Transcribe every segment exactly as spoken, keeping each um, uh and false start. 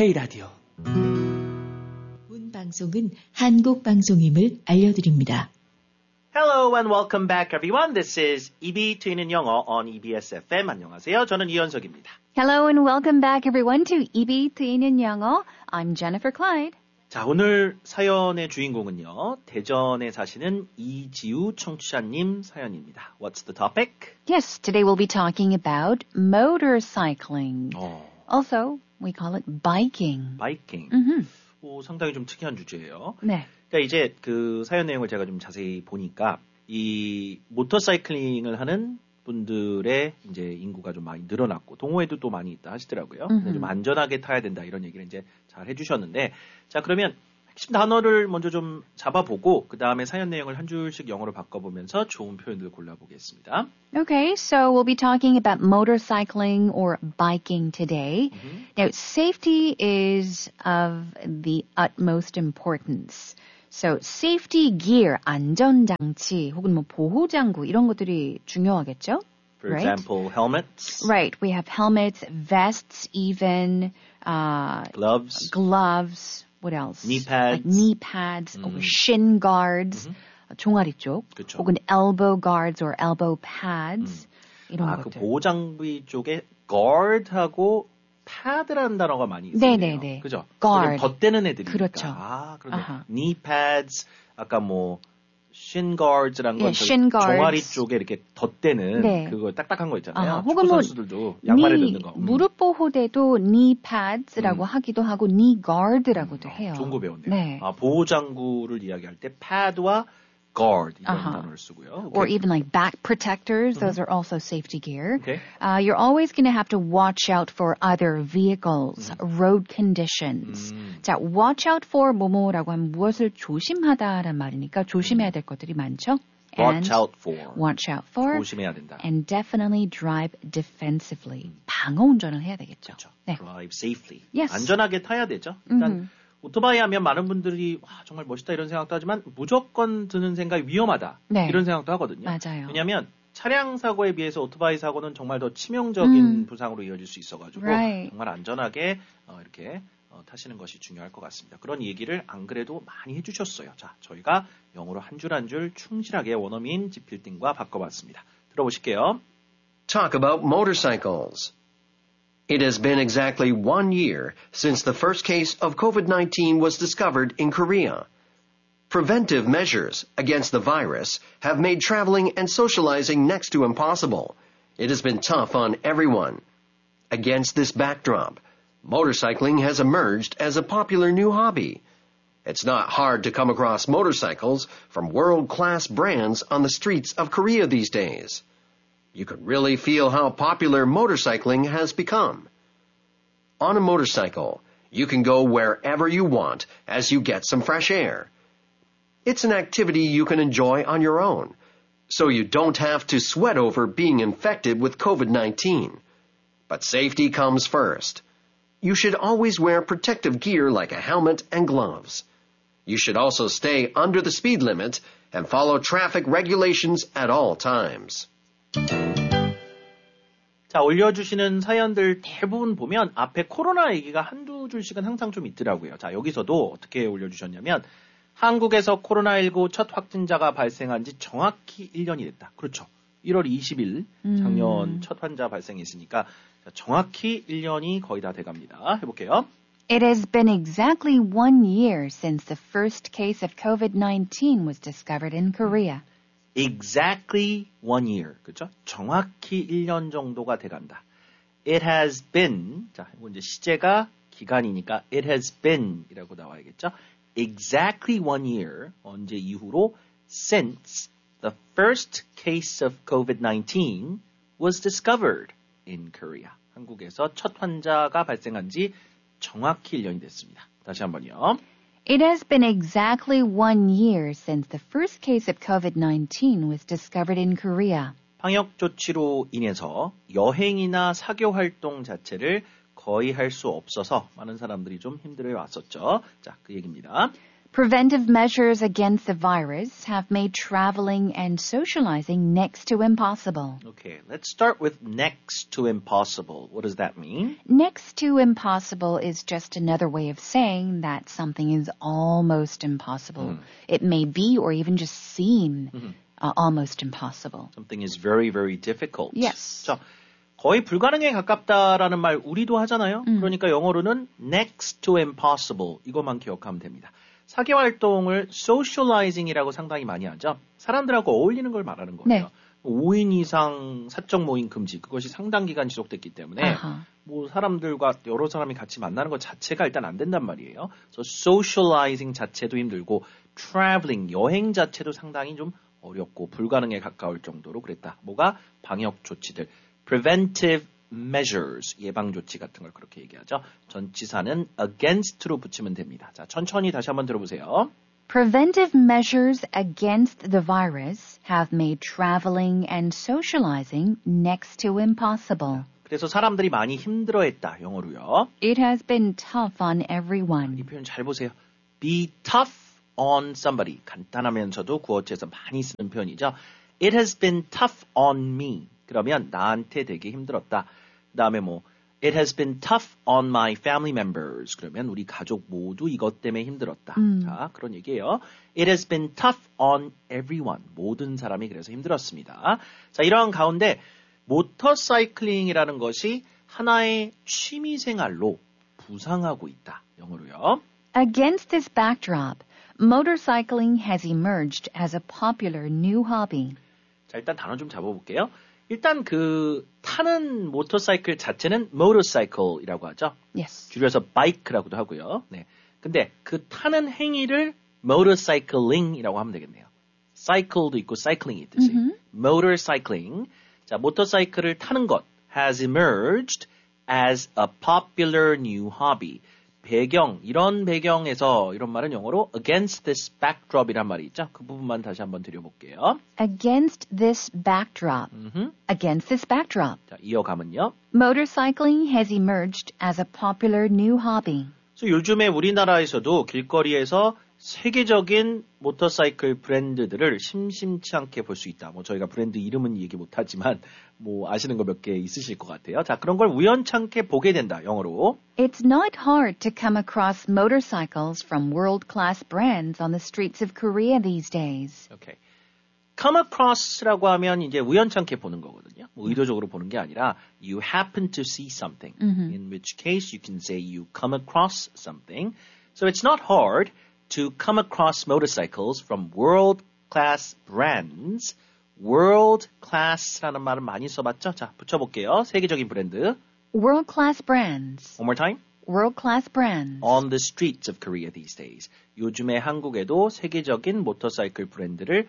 K-라디오. 본 방송은 한국 방송임을 알려드립니다. Hello and welcome back everyone. This is 이비 트위는 영어 on 이비에스 에프엠. 안녕하세요. 저는 이현석입니다. Hello and welcome back everyone to 이비 트위는 영어. I'm Jennifer Clyde. 자, 오늘 사연의 주인공은요. 대전에 사시는 이지우 청취자님 사연입니다. What's the topic? Yes, today we'll be talking about motorcycling. 어, Also, we call it biking. 바이킹. Mm-hmm. 오, 상당히 좀 특이한 주제예요. 네. 그러니까 이제 그 사연 내용을 제가 좀 자세히 보니까 이 모터사이클링을 하는 분들의 이제 인구가 좀 많이 늘어났고 동호회도 또 많이 있다 하시더라고요. 근데 좀 안전하게 타야 된다 이런 얘기를 이제 잘 해주셨는데 자 그러면 핵심 단어를 먼저 좀 잡아보고 그 다음에 사연 내용을 한 줄씩 영어로 바꿔보면서 좋은 표현들 골라보겠습니다. Okay, so we'll be talking about motorcycling or biking today. Mm-hmm. Now, safety is of the utmost importance. So, safety gear, 안전장치, 혹은 뭐 보호장구 이런 것들이 중요하겠죠? For right? example, helmets, Right, we have helmets, vests, even uh, gloves, gloves. What else? knee pads. Like knee pads, or shin guards, 종아리 쪽, 그쵸. 혹은 elbow guards or elbow pads 이런 아, 그 것들. 보호장비 쪽에 guard하고 pad라는 단어가 많이 있어요. 네네네. 그죠? guard. 덧대는 애들이니까. 그렇죠. 아, 그런데 아하. knee pads, 아까 뭐 shin guards란 건 예, shin guards. 종아리 쪽에 이렇게 덧대는 네. 그거 딱딱한 거 있잖아요. 아하, 축구 혹은 뭐 선수들도 양말에 knee, 넣는 거. 음. 무릎 보호대도 knee pads라고 하기도 하고 knee guard라고도 해요. 좋은 거 배웠네요. 네. 아, 보호장구를 이야기할 때 pad와 guard 이런 아하. 단어를 쓰고요. Or 오케이. even like back protectors, those are also safety gear. Okay. Uh, you're always going to have to watch out for other vehicles, road conditions. 자, watch out for 뭐뭐라고 하면 무엇을 조심하다라는 말이니까 조심해야 될 것들이 많죠. watch And out for. watch out for. 조심해야 된다. And definitely drive defensively. 방어 운전을 해야 되겠죠. 그렇죠. 네. drive safely. Yes. 안전하게 타야 되죠. 일단 오토바이 하면 많은 분들이 와, 정말 멋있다 이런 생각도 하지만 무조건 드는 생각이 위험하다 네. 이런 생각도 하거든요. 맞아요. 왜냐하면 차량 사고에 비해서 오토바이 사고는 정말 더 치명적인 부상으로 이어질 수 있어가지고 Right. 정말 안전하게 어, 이렇게 어, 타시는 것이 중요할 것 같습니다. 그런 얘기를 안 그래도 많이 해주셨어요. 자, 저희가 영어로 한 줄 한 줄 충실하게 원어민 지필딩과 바꿔봤습니다. 들어보실게요. Talk about motorcycles. It has been exactly one year since the first case of covid nineteen was discovered in Korea. Preventive measures against the virus have made traveling and socializing next to impossible. It has been tough on everyone. Against this backdrop, motorcycling has emerged as a popular new hobby. It's not hard to come across motorcycles from world-class brands on the streets of Korea these days. You can really feel how popular motorcycling has become. On a motorcycle, you can go wherever you want as you get some fresh air. It's an activity you can enjoy on your own, so you don't have to sweat over being infected with covid nineteen. But safety comes first. You should always wear protective gear like a helmet and gloves. You should also stay under the speed limit and follow traffic regulations at all times. 자, 올려주시는 사연들 대부분 보면 앞에 코로나 얘기가 한두 줄씩은 항상 좀 있더라고요. 자, 여기서도 어떻게 올려주셨냐면 한국에서 코로나십구 첫 확진자가 발생한 지 정확히 일 년이 됐다. 그렇죠. 일월 이십일 작년 음. 첫 환자 발생했으니까 자, 정확히 일 년이 거의 다 돼갑니다. 해볼게요. It has been exactly one year since the first case of covid nineteen was discovered in Korea. Exactly one year. 그렇죠? 정확히 일 년 정도가 돼간다. It has been. 자, 이거 이제 시제가 기간이니까 it has been 이라고 나와야겠죠? Exactly one year. 언제 이후로 since the first case of covid nineteen was discovered in Korea. 한국에서 첫 환자가 발생한 지 정확히 일 년이 됐습니다. 다시 한번요. It has been exactly one year since the first case of covid nineteen was discovered in Korea. 방역 조치로 인해서 여행이나 사교 활동 자체를 거의 할 수 없어서 많은 사람들이 좀 힘들어 왔었죠. 자, 그 얘기입니다. Preventive measures against the virus have made traveling and socializing next to impossible. Okay, let's start with next to impossible. What does that mean? Next to impossible is just another way of saying that something is almost impossible. Mm. It may be or even just seem Mm-hmm. uh, almost impossible. Something is very, very difficult. Yes. 자, 거의 불가능에 가깝다라는 말 우리도 하잖아요. 음. 그러니까 영어로는 next to impossible 이것만 기억하면 됩니다. 사교 활동을 socializing이라고 상당히 많이 하죠. 사람들하고 어울리는 걸 말하는 거예요. 네. 오 인 이상 사적 모임 금지 그것이 상당 기간 지속됐기 때문에 아하. 뭐 사람들과 여러 사람이 같이 만나는 것 자체가 일단 안 된단 말이에요. 그래서 socializing 자체도 힘들고 traveling 여행 자체도 상당히 좀 어렵고 불가능에 가까울 정도로 그랬다. 뭐가 방역 조치들 preventive measures 예방 조치 같은 걸 그렇게 얘기하죠. 전치사는 against로 붙이면 됩니다. 자, 천천히 다시 한번 들어보세요. Preventive measures against the virus have made traveling and socializing next to impossible. 그래서 사람들이 많이 힘들어했다. 영어로요. It has been tough on everyone. 이 표현 잘 보세요. Be tough on somebody. 간단하면서도 구어체에서 많이 쓰는 표현이죠. It has been tough on me. 그러면 나한테 되게 힘들었다. 그 다음에 뭐 It has been tough on my family members. 그러면 우리 가족 모두 이것 때문에 힘들었다. 음. 자, 그런 얘기예요. It has been tough on everyone. 모든 사람이 그래서 힘들었습니다. 자, 이러한 가운데 모터사이클링이라는 것이 하나의 취미생활로 부상하고 있다. 영어로요. Against this backdrop, motorcycling has emerged as a popular new hobby. 자, 일단 단어 좀 잡아볼게요. 일단 그 타는 모터사이클 자체는 motorcycle이라고 하죠. Yes. 줄여서 bike라고도 하고요. 네. 근데 그 타는 행위를 motorcycling이라고 하면 되겠네요. cycle도 있고 cycling이 있듯이. Mm-hmm. motorcycling. 자, 모터사이클을 타는 것 has emerged as a popular new hobby. 배경, 이런 배경에서 이런 말은 영어로 against this backdrop이란 말이 있죠. 그 부분만 다시 한번 드려볼게요. Against this backdrop. 음흠. Against this backdrop. 자, 이어가면요. Motorcycling has emerged as a popular new hobby. 그래서 요즘에 우리나라에서도 길거리에서 세계적인 모터사이클 브랜드들을 심심치 않게 볼 수 있다. 뭐 저희가 브랜드 이름은 얘기 못하지만 뭐 아시는 거 몇 개 있으실 것 같아요. 자, 그런 걸 우연찮게 보게 된다. 영어로. It's not hard to come across motorcycles from world-class brands on the streets of Korea these days. 오케이. come across라고 하면 이제 우연찮게 보는 거거든요. 뭐 의도적으로 보는 게 아니라 you happen to see something. Mm-hmm. In which case you can say you come across something. So it's not hard to come across motorcycles from world-class brands. world-class라는 말은 많이 써봤죠? 자, 붙여볼게요. 세계적인 브랜드. World-class brands. One more time. World-class brands. On the streets of Korea these days. 요즘에 한국에도 세계적인 모터사이클 브랜드를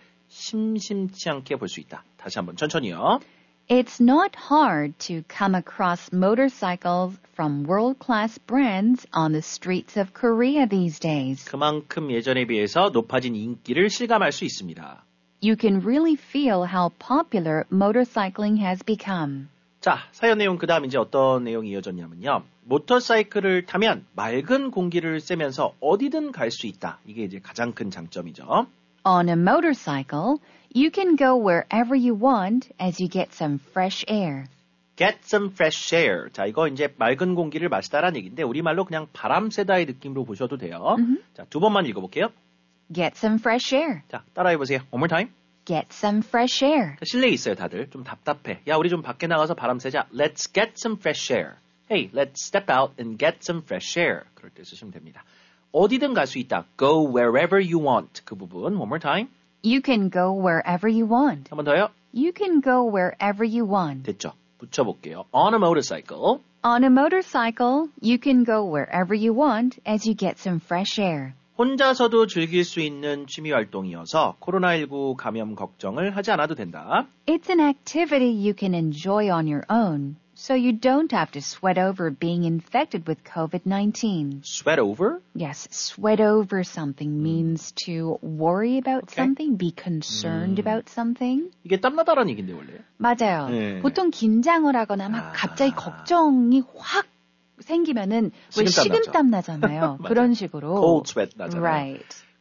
심심치 않게 볼 수 있다. 다시 한번 천천히요. It's not hard to come across motorcycles from world-class brands on the streets of Korea these days. 그만큼 예전에 비해서 높아진 인기를 실감할 수 있습니다. You can really feel how popular motorcycling has become. 자, 사연 내용 그 다음 이제 어떤 내용이 이어졌냐면요. 모터사이클을 타면 맑은 공기를 쐬면서 어디든 갈 수 있다. 이게 이제 가장 큰 장점이죠. On a motorcycle, you can go wherever you want as you get some fresh air. Get some fresh air. 자, 이거 이제 맑은 공기를 마시다라는 얘기인데 우리말로 그냥 바람 쐬다의 느낌으로 보셔도 돼요. Mm-hmm. 자, 두 번만 읽어볼게요. Get some fresh air. 자, 따라해보세요. One more time. Get some fresh air. 자, 실내에 있어요, 다들. 좀 답답해. 야, 우리 좀 밖에 나가서 바람 쐬자. Let's get some fresh air. Hey, let's step out and get some fresh air. 그럴 때 쓰시면 됩니다. 어디든 갈 수 있다. Go wherever you want. 그 부분. One more time. You can go wherever you want. 한 번 더요. You can go wherever you want. 됐죠. 붙여볼게요. On a motorcycle. On a motorcycle, you can go wherever you want as you get some fresh air. 혼자서도 즐길 수 있는 취미 활동이어서 코로나십구 감염 걱정을 하지 않아도 된다. It's an activity you can enjoy on your own, so you don't have to sweat over being infected with covid nineteen. Sweat over? Yes, sweat over something means to worry about Okay. something, be concerned 음. about something. 이게 땀나다라는 얘기인데 원래. 맞아요. 네. 보통 긴장을 하거나 막 아. 갑자기 걱정이 확 생기면은 왜 식은땀 식은땀 나잖아요. 맞아요. 그런 식으로. Cold sweat 나잖아요. Right.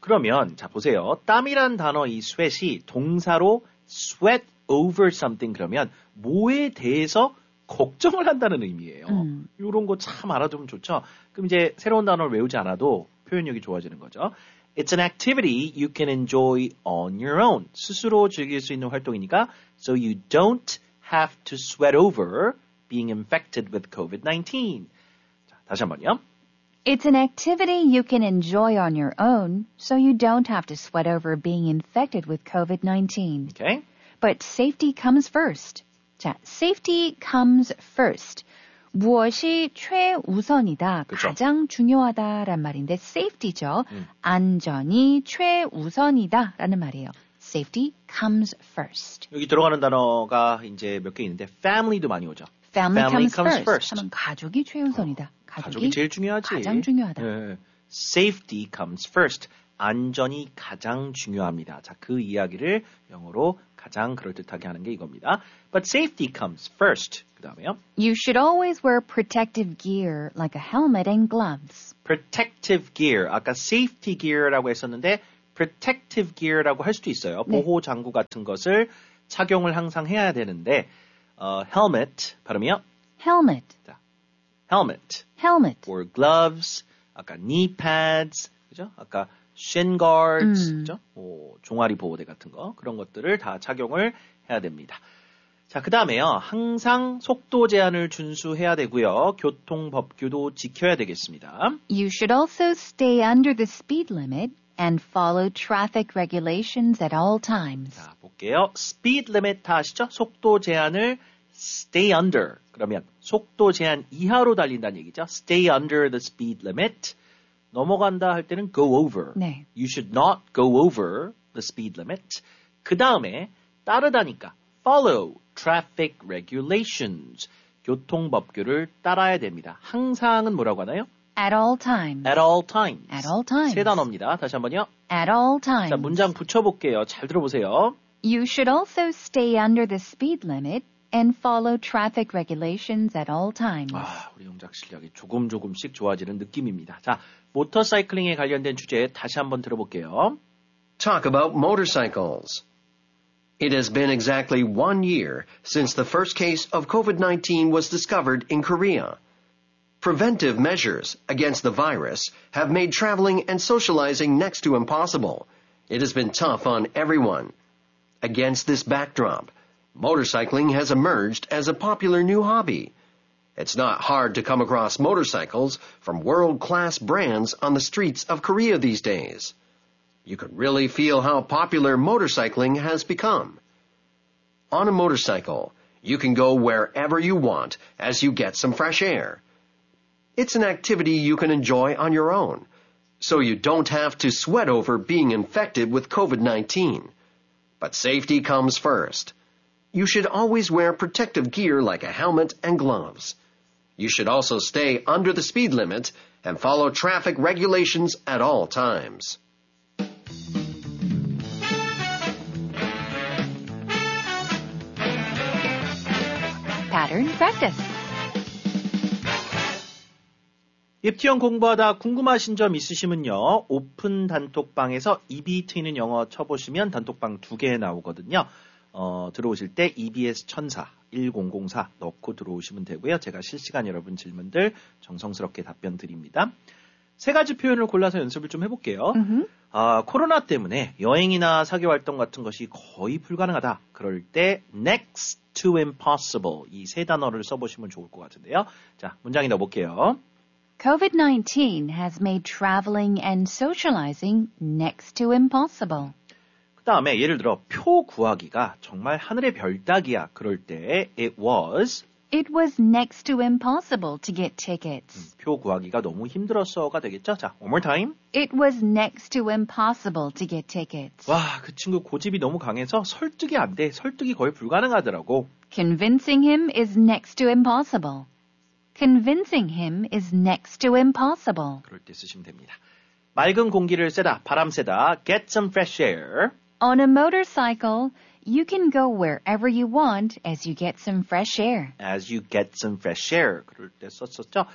그러면 자 보세요. 땀이란 단어 이 sweat이 동사로 sweat over something 그러면 뭐에 대해서 걱정을 한다는 의미예요. 음. 이런 거 참 알아두면 좋죠. 그럼 이제 새로운 단어를 외우지 않아도 표현력이 좋아지는 거죠. It's an activity you can enjoy on your own. 스스로 즐길 수 있는 활동이니까 so you don't have to sweat over being infected with covid nineteen. 자, 다시 한번요. It's an activity you can enjoy on your own, so you don't have to sweat over being infected with covid nineteen. Okay? But safety comes first. 자, safety comes first. 무엇이 최우선이다, 그쵸. 가장 중요하다란 말인데 safety죠. 음. 안전이 최우선이다라는 말이에요. Safety comes first. 여기 들어가는 단어가 이제 몇 개 있는데 family도 많이 오죠. Family, Family comes, comes first. first. 하면 가족이 최우선이다. 가족이, 가족이 제일 중요하지. 가장 중요하다. 예. Safety comes first. 안전이 가장 중요합니다. 자, 그 이야기를 영어로 가장 그럴듯하게 하는 게 이겁니다. But safety comes first. 그 다음에요. You should always wear protective gear like a helmet and gloves. Protective gear. 아까 safety gear라고 했었는데 protective gear라고 할 수도 있어요. 네. 보호 장구 같은 것을 착용을 항상 해야 되는데 어, helmet 발음이요. Helmet, 자, helmet. helmet. or gloves. 아까 knee pads. 그죠? 아까 shin guards. 음. 그죠? 뭐 종아리 보호대 같은 거. 그런 것들을 다 착용을 해야 됩니다. 자, 그 다음에요. 항상 속도 제한을 준수해야 되고요. 교통법규도 지켜야 되겠습니다. You should also stay under the speed limit and follow traffic regulations at all times. 자, 볼게요. speed limit 다 아시죠? 속도 제한을 stay under. 그러면 속도 제한 이하로 달린다는 얘기죠. stay under the speed limit. 넘어간다 할 때는 go over. 네. You should not go over the speed limit. 그 다음에 따르다니까 follow traffic regulations. 교통법규를 따라야 됩니다. 항상은 뭐라고 하나요? At all times. at all times. At all times. 세 단어입니다. 다시 한번요. At all times. 자, 문장 붙여볼게요. 잘 들어보세요. You should also stay under the speed limit and follow traffic regulations at all times. 아, 우리 영작 실력이 조금 조금씩 좋아지는 느낌입니다. 자, 모터사이클링에 관련된 주제 다시 한번 들어볼게요. Talk about motorcycles. It has been exactly one year since the first case of covid nineteen was discovered in Korea. Preventive measures against the virus have made traveling and socializing next to impossible. It has been tough on everyone. Against this backdrop, motorcycling has emerged as a popular new hobby. It's not hard to come across motorcycles from world-class brands on the streets of Korea these days. You can really feel how popular motorcycling has become. On a motorcycle, you can go wherever you want as you get some fresh air. It's an activity you can enjoy on your own, so you don't have to sweat over being infected with covid nineteen. But safety comes first. You should always wear protective gear like a helmet and gloves. You should also stay under the speed limit and follow traffic regulations at all times. Pattern practice. 입티언 공부하다 궁금하신 점 있으시면요. 오픈 단톡방에서 입이 트이는 영어 쳐보시면 단톡방 두 개 나오거든요. 어, 들어오실 때 이비에스 천사 일공공사 넣고 들어오시면 되고요. 제가 실시간 여러분 질문들 정성스럽게 답변 드립니다. 세 가지 표현을 골라서 연습을 좀 해볼게요. Mm-hmm. 아, 코로나 때문에 여행이나 사교 활동 같은 것이 거의 불가능하다. 그럴 때 next to impossible 이 세 단어를 써보시면 좋을 것 같은데요. 자, 문장에 넣어볼게요. covid nineteen has made traveling and socializing next to impossible. 그 다음에 예를 들어 표 구하기가 정말 하늘의 별 따기야. 그럴 때 it was It was next to impossible to get tickets. 표 구하기가 너무 힘들었어가 되겠죠? 자, one more time. It was next to impossible to get tickets. 와, 그 친구 고집이 너무 강해서 설득이 안 돼. 설득이 거의 불가능하더라고. Convincing him is next to impossible. Convincing him is next to impossible. 그럴 때 쓰시면 됩니다. 맑은 공기를 쐬다, 바람 쐬다, get some fresh air. On a motorcycle, you can go wherever you want as you get some fresh air. as you get some fresh air. 그럴 때 썼었죠.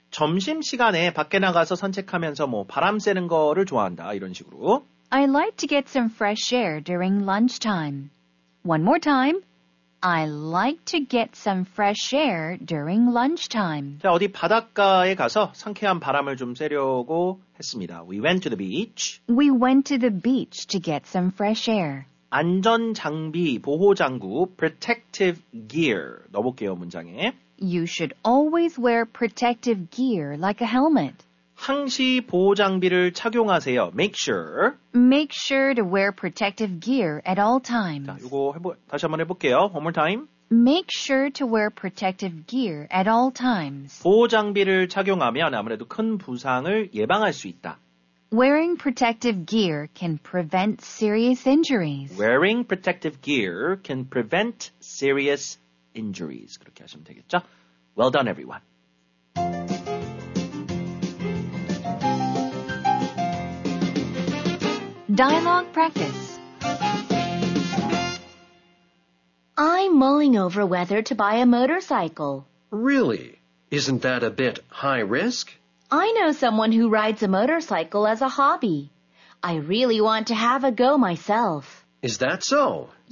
점심시간에 밖에 나가서 산책하면서 뭐 바람 쐬는 거를 좋아한다. 이런 식으로. I like to get some fresh air during lunchtime. One more time. I like to get some fresh air during lunchtime. 자, 어디 바닷가에 가서 상쾌한 바람을 좀 쐬려고 했습니다. We went to the beach. We went to the beach to get some fresh air. 안전 장비, 보호 장구, protective gear 넣어볼게요, 문장에. You should always wear protective gear like a helmet. 항시 보호 장비를 착용하세요. Make sure. Make sure to wear protective gear at all times. 자, 이거 해보, 다시 한번 해볼게요. One more time. Make sure to wear protective gear at all times. 보호 장비를 착용하면 아무래도 큰 부상을 예방할 수 있다. Wearing protective gear can prevent serious injuries. Wearing protective gear can prevent serious injuries. 그렇게 하시면 되겠죠? Well done, everyone. Dialogue practice. I'm mulling over whether to buy a motorcycle. Really? Isn't that a bit high risk? I know someone who rides a motorcycle as a hobby. I really want to have a go myself. Is that so?